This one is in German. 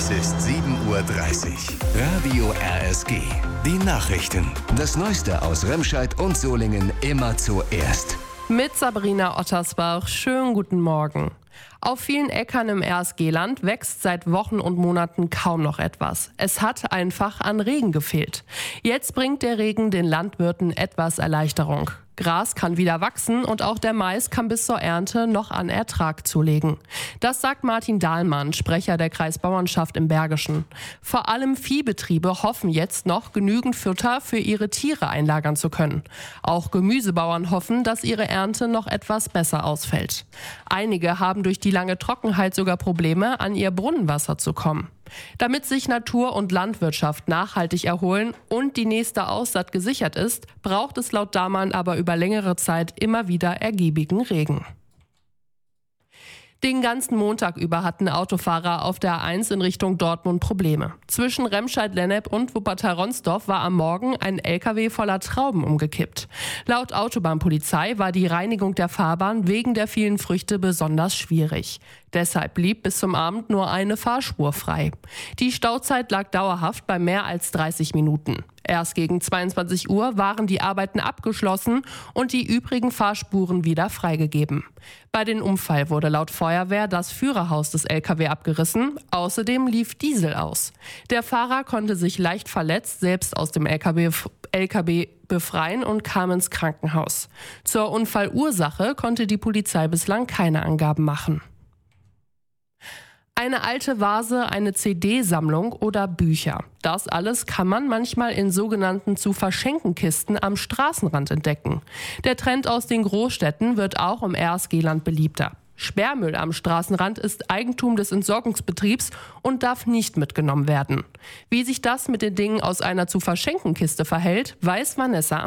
Es ist 7:30 Uhr. Radio RSG. Die Nachrichten. Das Neueste aus Remscheid und Solingen immer zuerst. Mit Sabrina Ottersbach. Schönen guten Morgen. Auf vielen Äckern im RSG-Land wächst seit Wochen und Monaten kaum noch etwas. Es hat einfach an Regen gefehlt. Jetzt bringt der Regen den Landwirten etwas Erleichterung. Gras kann wieder wachsen und auch der Mais kann bis zur Ernte noch an Ertrag zulegen. Das sagt Martin Dahlmann, Sprecher der Kreisbauernschaft im Bergischen. Vor allem Viehbetriebe hoffen jetzt noch, genügend Futter für ihre Tiere einlagern zu können. Auch Gemüsebauern hoffen, dass ihre Ernte noch etwas besser ausfällt. Einige haben durch die lange Trockenheit sogar Probleme, an ihr Brunnenwasser zu kommen. Damit sich Natur und Landwirtschaft nachhaltig erholen und die nächste Aussaat gesichert ist, braucht es laut Dahlmann aber über längere Zeit immer wieder ergiebigen Regen. Den ganzen Montag über hatten Autofahrer auf der A1 in Richtung Dortmund Probleme. Zwischen Remscheid-Lennep und Wuppertal-Ronsdorf war am Morgen ein LKW voller Trauben umgekippt. Laut Autobahnpolizei war die Reinigung der Fahrbahn wegen der vielen Früchte besonders schwierig. Deshalb blieb bis zum Abend nur eine Fahrspur frei. Die Stauzeit lag dauerhaft bei mehr als 30 Minuten. Erst gegen 22 Uhr waren die Arbeiten abgeschlossen und die übrigen Fahrspuren wieder freigegeben. Bei dem Unfall wurde laut Feuerwehr das Führerhaus des LKW abgerissen. Außerdem lief Diesel aus. Der Fahrer konnte sich leicht verletzt selbst aus dem LKW befreien und kam ins Krankenhaus. Zur Unfallursache konnte die Polizei bislang keine Angaben machen. Eine alte Vase, eine CD-Sammlung oder Bücher. Das alles kann man manchmal in sogenannten Zu-verschenken-Kisten am Straßenrand entdecken. Der Trend aus den Großstädten wird auch im RSG-Land beliebter. Sperrmüll am Straßenrand ist Eigentum des Entsorgungsbetriebs und darf nicht mitgenommen werden. Wie sich das mit den Dingen aus einer Zu-verschenken-Kiste verhält, weiß Vanessa